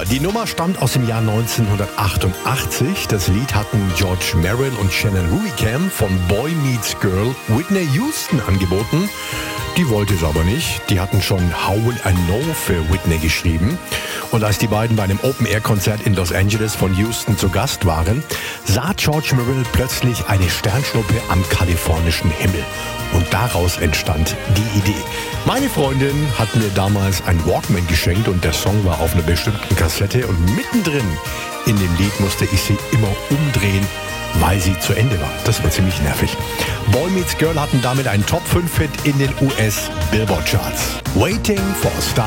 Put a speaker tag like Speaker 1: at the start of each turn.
Speaker 1: Die Nummer stammt aus dem Jahr 1988. Das Lied hatten George Merrill und Shannon Rubicam von Boy Meets Girl Whitney Houston angeboten. Die wollte es aber nicht. Die hatten schon How Will I Know für Whitney geschrieben. Und als die beiden bei einem Open-Air-Konzert in Los Angeles von Houston zu Gast waren, sah George Merrill plötzlich eine Sternschnuppe am kalifornischen Himmel. Und daraus entstand die Idee. Meine Freundin hat mir damals einen Walkman geschenkt und der Song war auf einer bestimmten Kassette. Und mittendrin in dem Lied musste ich sie immer umdrehen, weil sie zu Ende war. Das war ziemlich nervig. Boy Meets Girl hatten damit einen Top-5-Hit in den US-Billboard-Charts. Waiting for a Star.